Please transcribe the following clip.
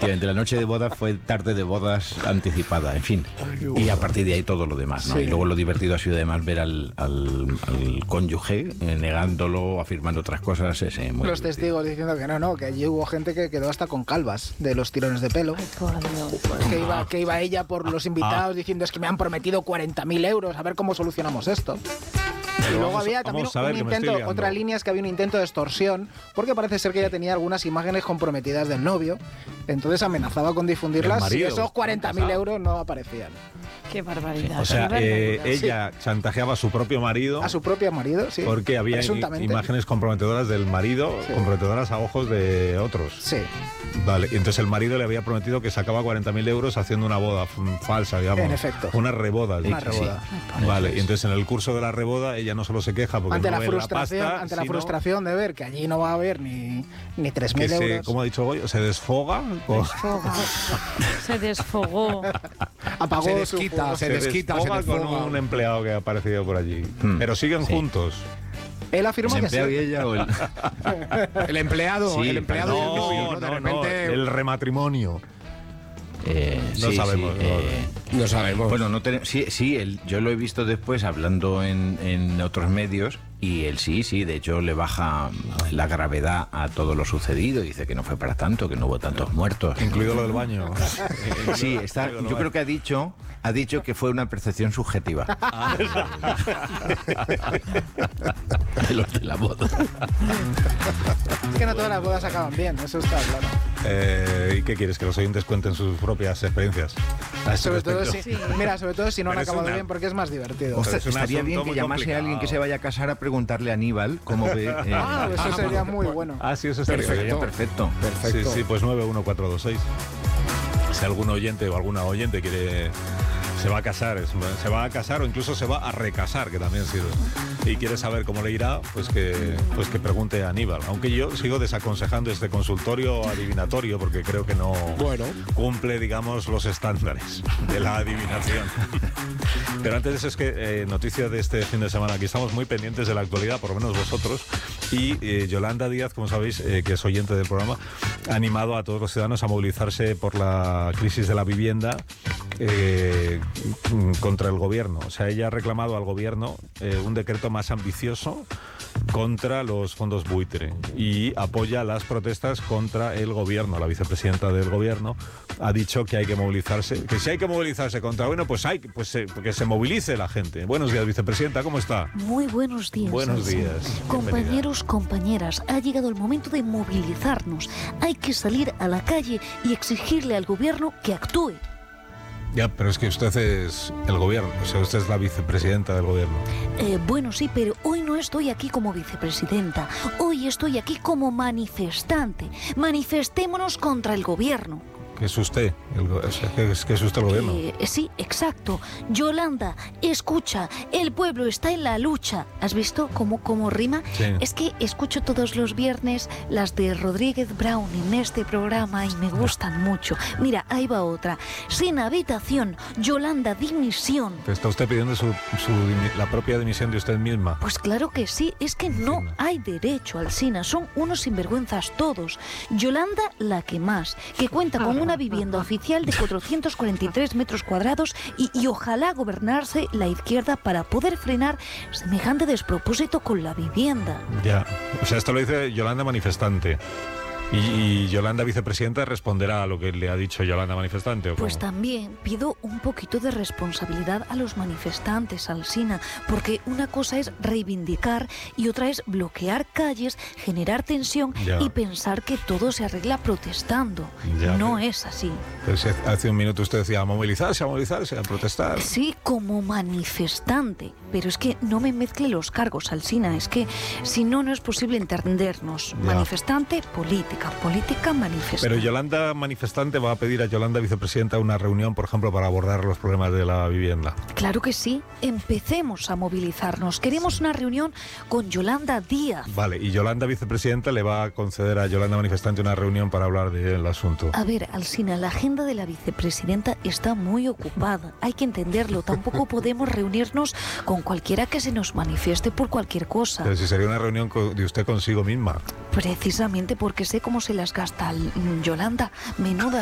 efectivamente, la noche de bodas fue tarde de bodas anticipada, en fin. Y a partir de ahí todo lo demás, ¿no? Sí. Y luego lo divertido ha sido además ver al cónyuge negándolo, afirmando otras cosas. Los divertido. Testigos diciendo que no, que allí hubo gente que quedó hasta con calvas de los tirones de pelo. Ay, por Dios. Que iba ella por los invitados diciendo, es que me han prometido 40.000 euros, a ver cómo solucionamos esto. Y luego había también un intento, otra línea es que había un intento de extorsión, porque parece ser que ella tenía algunas imágenes comprometidas del novio, entonces amenazaba con difundirlas si esos 40.000 euros no aparecían. Qué barbaridad. O sea, ella chantajeaba a su propio marido. A su propio marido, sí. Porque había imágenes comprometedoras del marido, sí, comprometedoras a ojos de otros. Sí. Vale, y entonces el marido le había prometido que sacaba 40.000 euros haciendo una boda falsa, digamos. En efecto. Una reboda. Una reboda. Sí. Vale, y entonces en el curso de la reboda ella no solo se queja porque ante no la ve frustración, la pasta, ante la frustración de ver que allí no va a haber ni 3.000 euros. ¿Cómo ha dicho Goyo? ¿Se desfoga? Se desfogó. Apagó se desquita, se desfoga con un empleado que ha aparecido por allí. Pero siguen juntos. Él afirma que sí. ¿El empleado y ella o el...? El empleado, sí, el empleado y el novio, ¿no? De repente... el rematrimonio. No sabemos. No sabemos. Bueno, yo lo he visto después hablando en otros medios y él sí, de hecho le baja la gravedad a todo lo sucedido. Dice que no fue para tanto, que no hubo tantos muertos. Incluido lo del baño. Sí, yo creo que ha dicho que fue una percepción subjetiva. De los de la boda. Es que no todas las bodas acaban bien, eso está claro. ¿Y qué quieres? ¿Que los oyentes cuenten sus propias experiencias? Sobre todo si no han acabado bien, porque es más divertido. Estaría bien que llamase a alguien que se vaya a casar a preguntarle a Aníbal cómo ve... eso sería muy bueno. Sí, eso estaría perfecto. Sí, pues 91426. Si algún oyente o alguna oyente se va a casar o incluso se va a recasar, que también sirve, y quiere saber cómo le irá, pues que pregunte a Aníbal. Aunque yo sigo desaconsejando este consultorio adivinatorio porque creo que no cumple, digamos, los estándares de la adivinación. Pero antes de eso, es que noticia de este fin de semana, aquí estamos muy pendientes de la actualidad, por lo menos vosotros, y Yolanda Díaz, como sabéis, que es oyente del programa, ha animado a todos los ciudadanos a movilizarse por la crisis de la vivienda contra el gobierno. O sea, ella ha reclamado al gobierno un decreto más ambicioso contra los fondos buitre y apoya las protestas contra el gobierno. La vicepresidenta del gobierno ha dicho que hay que movilizarse, que si hay que movilizarse contra, que se movilice la gente. Buenos días, vicepresidenta, ¿cómo está? Muy buenos días. Buenos días. Compañeros, compañeras, ha llegado el momento de movilizarnos. Hay que salir a la calle y exigirle al gobierno que actúe. Ya, pero es que usted es el gobierno, o sea, usted es la vicepresidenta del gobierno. Bueno, sí, pero hoy no estoy aquí como vicepresidenta, hoy estoy aquí como manifestante. Manifestémonos contra el gobierno. ¿Qué es usted? ¿Qué es usted el gobierno? Sí, exacto. Yolanda, escucha, el pueblo está en la lucha. ¿Has visto cómo rima? Sí. Es que escucho todos los viernes las de Rodríguez Brown en este programa y me gustan mucho. Mira, ahí va otra. Sin habitación, Yolanda, dimisión. ¿Está usted pidiendo la propia dimisión de usted misma? Pues claro que sí, es que no hay derecho, Alsina, son unos sinvergüenzas todos. Yolanda, la que más, que cuenta con una vivienda oficial de 443 metros cuadrados y ojalá gobernarse la izquierda para poder frenar semejante despropósito con la vivienda. Ya, o sea, esto lo dice Yolanda manifestante. ¿Y Yolanda vicepresidenta responderá a lo que le ha dicho Yolanda manifestante? ¿O pues cómo? También pido un poquito de responsabilidad a los manifestantes, Alsina, porque una cosa es reivindicar y otra es bloquear calles, generar tensión y pensar que todo se arregla protestando. No es así. Pero si hace un minuto usted decía a movilizarse, a protestar. Sí, como manifestante, pero es que no me mezcle los cargos, Alsina, es que si no, no es posible entendernos. Manifestante, política, manifestante. Pero Yolanda manifestante va a pedir a Yolanda vicepresidenta una reunión, por ejemplo, para abordar los problemas de la vivienda. Claro que sí, empecemos a movilizarnos. Queremos una reunión con Yolanda Díaz. Vale, y Yolanda vicepresidenta le va a conceder a Yolanda manifestante una reunión para hablar del asunto. A ver, Alsina, la agenda de la vicepresidenta está muy ocupada, hay que entenderlo. Tampoco podemos reunirnos con cualquiera que se nos manifieste por cualquier cosa. Pero si sería una reunión de usted consigo misma. Precisamente porque sé cómo se las gasta Yolanda. Menuda